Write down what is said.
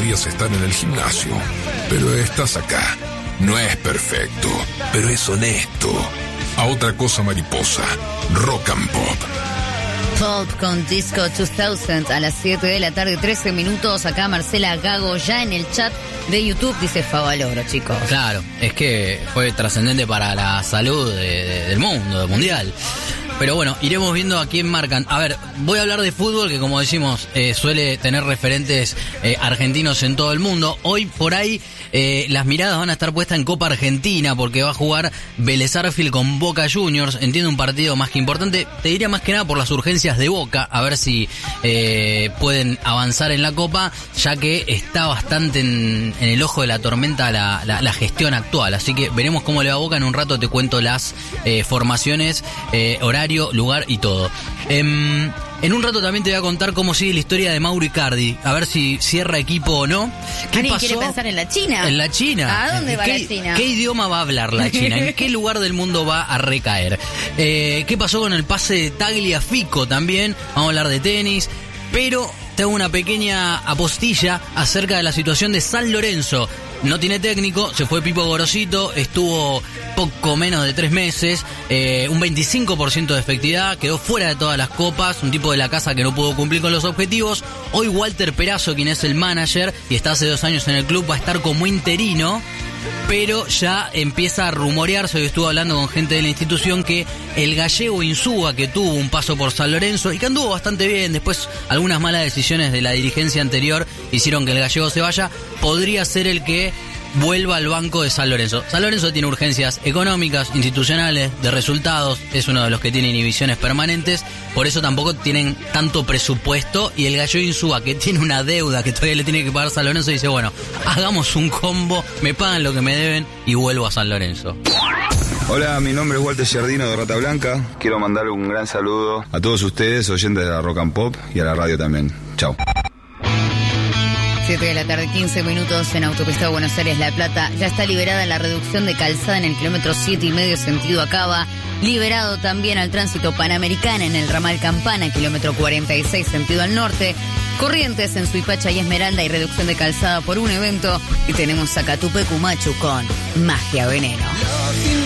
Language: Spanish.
podrías estar en el gimnasio, pero estás acá. No es perfecto, pero es honesto. A otra cosa mariposa, Rock and Pop. Pop con Disco 2000 a las 7 de la tarde, 13 minutos. Acá Marcela Gago ya en el chat de YouTube dice Favaloro, chicos. Claro, es que fue trascendente para la salud del mundo, del mundial. Pero bueno, iremos viendo a quién marcan. A ver, voy a hablar de fútbol, que como decimos, suele tener referentes argentinos en todo el mundo. Hoy por ahí las miradas van a estar puestas en Copa Argentina, porque va a jugar Vélez Sarsfield con Boca Juniors. Entiendo, un partido más que importante. Te diría más que nada por las urgencias de Boca, a ver si pueden avanzar en la Copa, ya que está bastante en el ojo de la tormenta la gestión actual. Así que veremos cómo le va a Boca. En un rato te cuento las formaciones, horarios, lugar y todo. En un rato también te voy a contar cómo sigue la historia de Mauro Icardi, a ver si cierra equipo o no. ¿Qué pasó? ¿Quiere pensar en la China? En la China. ¿A dónde va la China? ¿Qué idioma va a hablar la China? ¿En qué lugar del mundo va a recaer? ¿Qué pasó con el pase de Tagliafico también? Vamos a hablar de tenis, pero tengo una pequeña apostilla acerca de la situación de San Lorenzo. No tiene técnico, se fue Pipo Gorosito, estuvo poco menos de 3 meses, un 25% de efectividad, quedó fuera de todas las copas, un tipo de la casa que no pudo cumplir con los objetivos. Hoy Walter Perazo, quien es el manager y está hace 2 años en el club, va a estar como interino, pero ya empieza a rumorearse, hoy estuve hablando con gente de la institución, que el gallego Insúa, que tuvo un paso por San Lorenzo y que anduvo bastante bien, después algunas malas decisiones de la dirigencia anterior hicieron que el gallego se vaya, podría ser el que vuelva al banco de San Lorenzo. San Lorenzo tiene urgencias económicas, institucionales, de resultados, es uno de los que tiene inhibiciones permanentes, por eso tampoco tienen tanto presupuesto, y el gallego Insúa, que tiene una deuda que todavía le tiene que pagar San Lorenzo, dice, bueno, hagamos un combo, me pagan lo que me deben y vuelvo a San Lorenzo. Hola, mi nombre es Walter Giardino de Rata Blanca. Quiero mandarle un gran saludo a todos ustedes, oyentes de la Rock and Pop, y a la radio también. Chao. 7 de la tarde, 15 minutos en Autopista Buenos Aires-La Plata. Ya está liberada la reducción de calzada en el kilómetro 7,5 sentido Acaba. Liberado también al tránsito Panamericana en el ramal Campana, kilómetro 46 sentido al norte. Corrientes en Suipacha y Esmeralda y reducción de calzada por un evento. Y tenemos a Catupecu Machu con Magia Veneno.